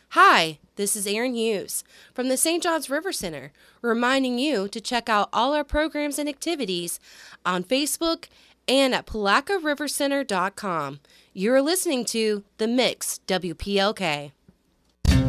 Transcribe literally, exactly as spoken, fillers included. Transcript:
Hi, this is Erin Hughes from the Saint Johns River Center, reminding you to check out all our programs and activities on Facebook and at palaca river center dot com. You're listening to The Mix W P L K.